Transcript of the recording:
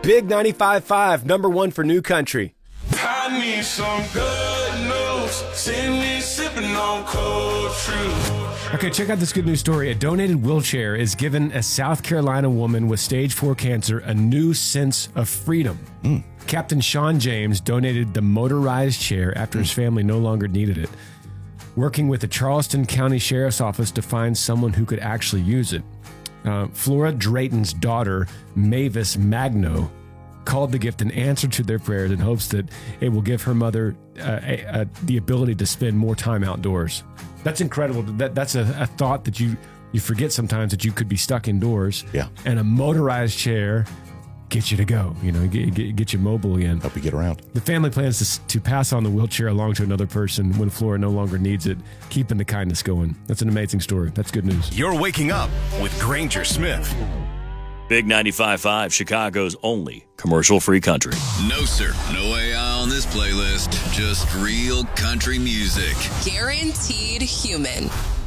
Big 95.5, number one for new country. I need some good news. Send me sipping on cold truth. Okay, check out this good news story. A donated wheelchair is given a South Carolina woman with stage 4 cancer a new sense of freedom. Captain Sean James donated the motorized chair after his family no longer needed it, working with the Charleston County Sheriff's Office to find someone who could actually use it. Flora Drayton's daughter, Mavis Magno, called the gift an answer to their prayers in hopes that it will give her mother the ability to spend more time outdoors. That's incredible. That's a thought that you forget sometimes, that you could be stuck indoors. Yeah. And a motorized chair gets you to go, get you mobile again. Help you get around. The family plans to pass on the wheelchair along to another person when Flora no longer needs it, keeping the kindness going. That's an amazing story. That's good news. You're waking up with Granger Smith. Big 95.5, Chicago's only commercial-free country. No, sir. No AI on this playlist. Just real country music. Guaranteed human.